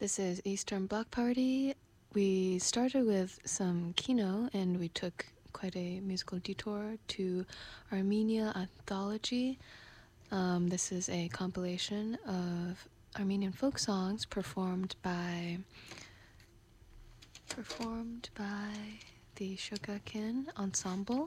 This is Eastern Bloc Party. We started with some Kino and we took quite a musical detour to Armenia Anthology. This is a compilation of Armenian folk songs performed by the Shogaken Ensemble.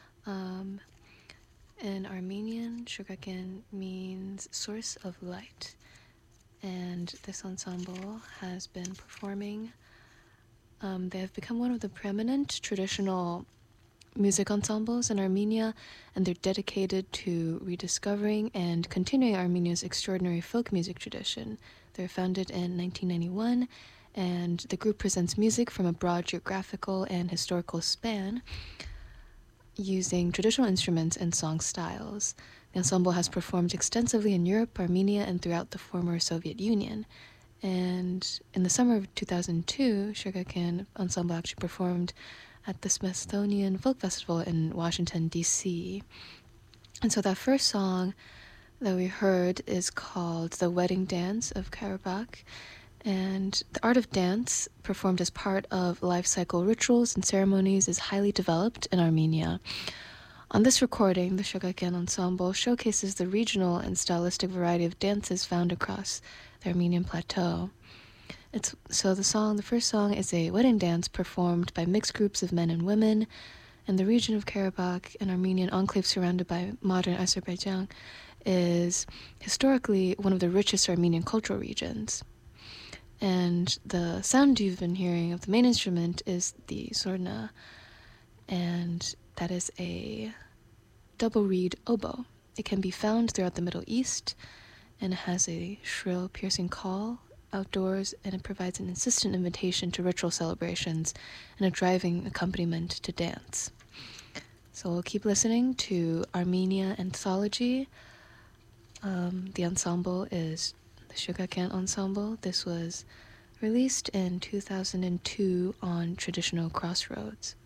In Armenian, Shogaken means source of light. And this ensemble has been performing. They have become one of the preeminent traditional music ensembles in Armenia, and they're dedicated to rediscovering and continuing Armenia's extraordinary folk music tradition. They were founded in 1991, and the group presents music from a broad geographical and historical span, using traditional instruments and song styles. The ensemble has performed extensively in Europe, Armenia, and throughout the former Soviet Union. And in the summer of 2002, Shogaken Ensemble actually performed at the Smithsonian Folk Festival in Washington, D.C. And so that first song that we heard is called The Wedding Dance of Karabakh. And the art of dance, performed as part of life cycle rituals and ceremonies, is highly developed in Armenia. On this recording, the Shogaken Ensemble showcases the regional and stylistic variety of dances found across the Armenian plateau. The first song is a wedding dance performed by mixed groups of men and women, and the region of Karabakh, an Armenian enclave surrounded by modern Azerbaijan, is historically one of the richest Armenian cultural regions. And the sound you've been hearing of the main instrument is the sorna, and that is a double reed oboe. It can be found throughout the Middle East, and it has a shrill, piercing call outdoors, and it provides an insistent invitation to ritual celebrations and a driving accompaniment to dance. So we'll keep listening to Armenia Anthology. The ensemble is the Shogaken Ensemble. This was released in 2002 on Traditional Crossroads.